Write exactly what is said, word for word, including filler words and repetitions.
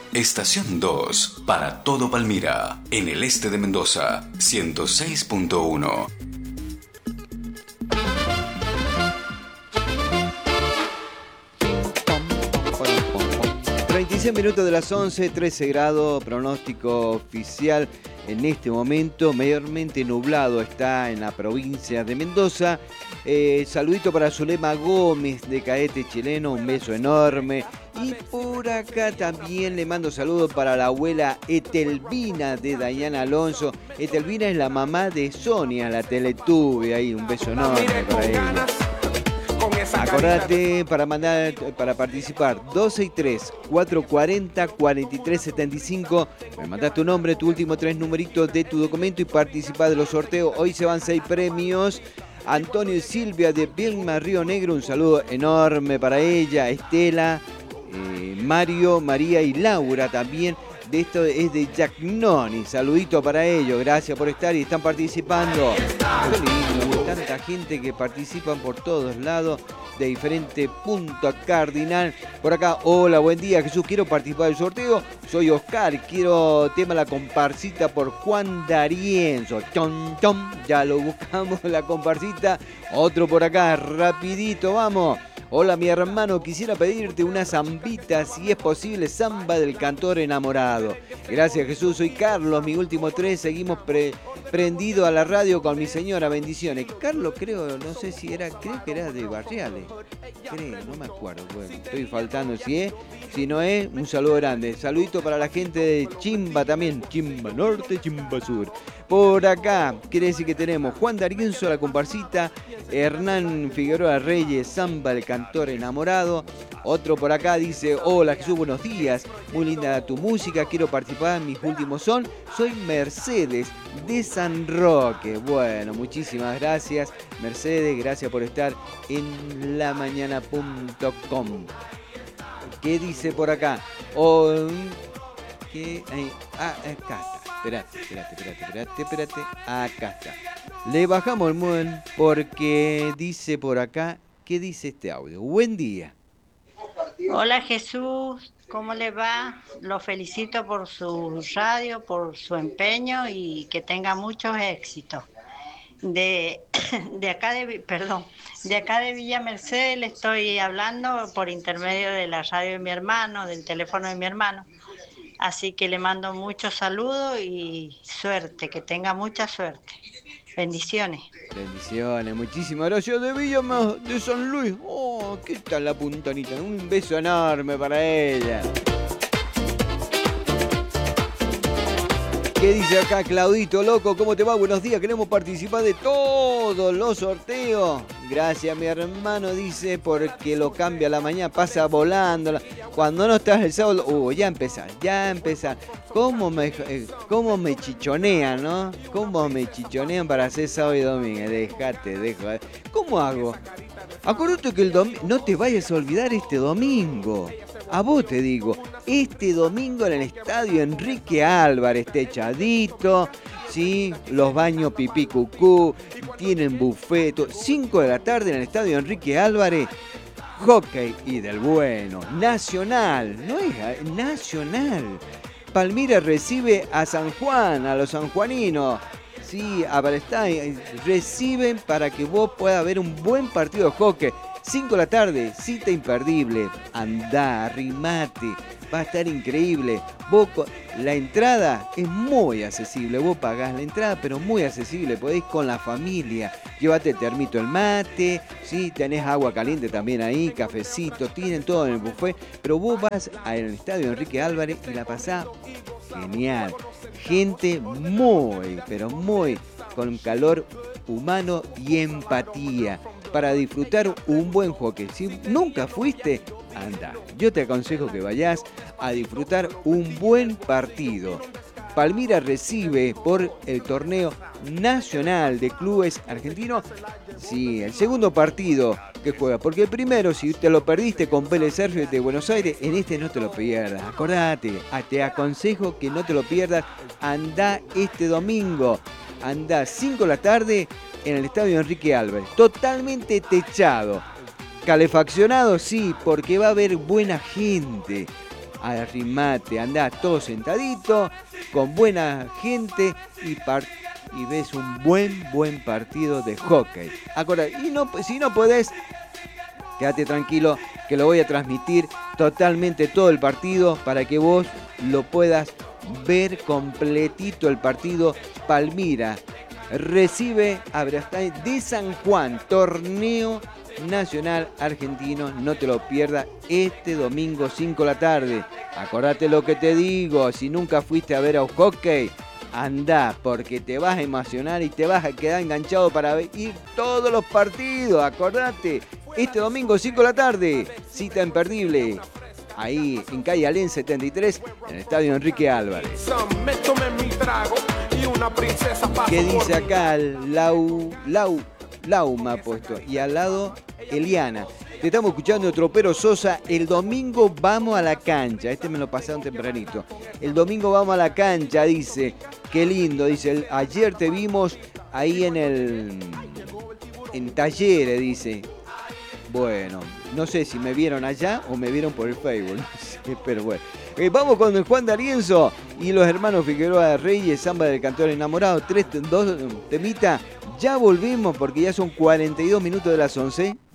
Estación dos, para todo Palmira, en el este de Mendoza, ciento seis punto uno. treinta y seis minutos de las once, trece grados, pronóstico oficial en este momento, mayormente nublado está en la provincia de Mendoza. Eh, saludito para Zulema Gómez de Caete Chileno, un beso enorme. Y por acá también le mando saludos para la abuela Etelvina de Dayana Alonso. Etelvina es la mamá de Sonia, la Teletubby, ahí un beso enorme para ella. Acordate para mandar, para participar, doce y tres, cuatrocientos cuarenta, cuarenta y tres setenta y cinco. Me mandás tu nombre, tu último tres numeritos de tu documento y participá de los sorteos. Hoy se van seis premios. Antonio y Silvia de Vilma Río Negro, un saludo enorme para ella. Estela, eh, Mario, María y Laura también. De esto es de Jack Noni. Saludito para ellos, gracias por estar y están participando. Qué lindo, tanta gente que participan por todos lados de diferentes puntos cardinal. Por acá, hola, buen día Jesús, quiero participar del sorteo. Soy Oscar, quiero tema la comparsita por Juan D'Arienzo. Chon, chon, ya lo buscamos la comparsita. Otro por acá, rapidito, vamos. Hola mi hermano, quisiera pedirte una zambita, si es posible, samba del cantor enamorado. Gracias Jesús, soy Carlos, mi último tres, seguimos pre prendido a la radio con mi señora, bendiciones. Carlos creo, no sé si era, creo que era de Barriales, creo, no me acuerdo, bueno, estoy faltando si es, si no es, un saludo grande. Saludito para la gente de Chimba también, Chimba Norte, Chimba Sur. Por acá, quiere decir que tenemos Juan D'Arienzo, la comparsita, Hernán Figueroa Reyes, samba del cantor enamorado. Otro por acá dice, hola Jesús, buenos días, muy linda tu música, quiero participar, mis últimos son, soy Mercedes de San Roque. Bueno, muchísimas gracias Mercedes, gracias por estar en la mañana punto com. ¿Qué dice por acá? Oh, ¿qué? Ah, acá está. Espérate, espérate, espérate, espérate, espérate. Acá está. Le bajamos el modem porque dice por acá, ¿qué dice este audio? Buen día. Hola Jesús, ¿cómo le va? Lo felicito por su radio, por su empeño y que tenga muchos éxitos. De, de acá de, perdón, de acá de Villa Mercedes le estoy hablando por intermedio de la radio de mi hermano, del teléfono de mi hermano. Así que le mando muchos saludos y suerte, que tenga mucha suerte. Bendiciones. Bendiciones, muchísimas gracias de Villa de San Luis. Oh, ¿qué tal la puntanita? Un beso enorme para ella. ¿Qué dice acá Claudito, loco? ¿Cómo te va? Buenos días, queremos participar de todos los sorteos. Gracias, mi hermano, dice, porque lo cambia la mañana, pasa volando. Cuando no estás el sábado, uh, ya empezar, ya empezar. ¿Cómo me, eh, cómo me chichonean, no? ¿Cómo me chichonean para hacer sábado y domingo? Dejate, dejo. ¿Cómo hago? Acuérdate que el domingo, no te vayas a olvidar este domingo. A vos te digo, este domingo en el estadio Enrique Álvarez, techadito, ¿sí? Los baños pipí cucú, tienen buffet, cinco de la tarde en el estadio Enrique Álvarez, hockey y del bueno, Nacional, no es Nacional. Palmira recibe a San Juan, a los sanjuaninos, sí, a Palestine, reciben para que vos puedas ver un buen partido de hockey. cinco de la tarde, cita imperdible. Andá, arrimate, va a estar increíble. Vos, la entrada es muy accesible. Vos pagás la entrada, pero muy accesible. Podéis con la familia. Llévate el termito, el mate. Sí, tenés agua caliente también ahí, cafecito. Tienen todo en el buffet. Pero vos vas al estadio Enrique Álvarez y la pasás genial. Gente muy, pero muy con calor humano y empatía. Para disfrutar un buen hockey. Si nunca fuiste, anda. Yo te aconsejo que vayas a disfrutar un buen partido. Palmira recibe por el torneo nacional de clubes argentinos, sí, el segundo partido que juega. Porque el primero, si te lo perdiste con Vélez Sarsfield de Buenos Aires, en este no te lo pierdas. Acordate, te aconsejo que no te lo pierdas. Anda este domingo. Anda cinco de la tarde en el estadio Enrique Álvarez, totalmente techado, calefaccionado, sí, porque va a haber buena gente, arrimate, andá todo sentadito, con buena gente y, par y ves un buen, buen partido de hockey. Acordate, y no, si no podés, quédate tranquilo que lo voy a transmitir totalmente todo el partido para que vos lo puedas ver completito el partido. Palmira recibe a Brastain de San Juan, torneo nacional argentino, no te lo pierdas este domingo cinco de la tarde. Acordate lo que te digo, si nunca fuiste a ver a un hockey, andá, porque te vas a emocionar y te vas a quedar enganchado para ir todos los partidos. Acordate, este domingo cinco de la tarde, cita imperdible, ahí en calle Alén setenta y tres, en el estadio Enrique Álvarez. ¿Qué dice acá? Lau, Lau, Lauma puesto, y al lado Eliana. Te estamos escuchando, Tropero Sosa. El domingo vamos a la cancha. Este me lo pasaron tempranito. El domingo vamos a la cancha, dice. Qué lindo, dice. Ayer te vimos ahí en el... en Talleres, dice. Bueno, no sé si me vieron allá o me vieron por el Facebook. No sé, pero bueno. Eh, vamos con Juan D'Arienzo y los hermanos Figueroa Reyes, Samba del Cantor Enamorado. Tres, dos, temita. Ya volvemos porque ya son cuarenta y dos minutos de las once.